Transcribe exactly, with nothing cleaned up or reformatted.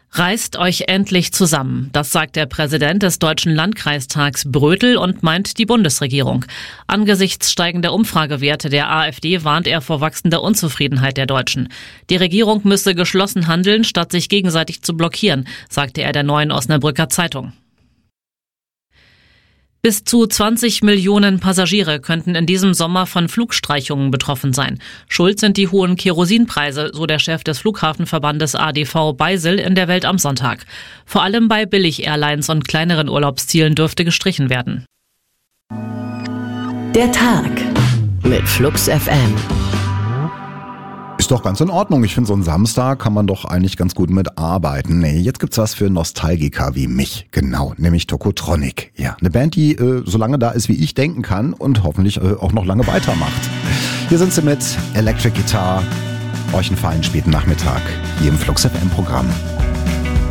Reißt euch endlich zusammen, das sagt der Präsident des Deutschen Landkreistags Brötel und meint die Bundesregierung. Angesichts steigender Umfragewerte der AfD warnt er vor wachsender Unzufriedenheit der Deutschen. Die Regierung müsse geschlossen handeln, statt sich gegenseitig zu blockieren, sagte er der Neuen Osnabrücker Zeitung. Bis zu zwanzig Millionen Passagiere könnten in diesem Sommer von Flugstreichungen betroffen sein. Schuld sind die hohen Kerosinpreise, so der Chef des Flughafenverbandes A D V Beisel in der Welt am Sonntag. Vor allem bei Billig-Airlines und kleineren Urlaubszielen dürfte gestrichen werden. Der Tag mit Flux F M. Ist doch ganz in Ordnung. Ich finde, so einen Samstag kann man doch eigentlich ganz gut mitarbeiten. Nee, jetzt gibt's was für Nostalgiker wie mich. Genau, nämlich Tokotronic. Ja, eine Band, die äh, so lange da ist, wie ich denken kann und hoffentlich äh, auch noch lange weitermacht. Hier sind sie mit Electric Guitar. Euch einen feinen späten Nachmittag hier im Flux F M Programm.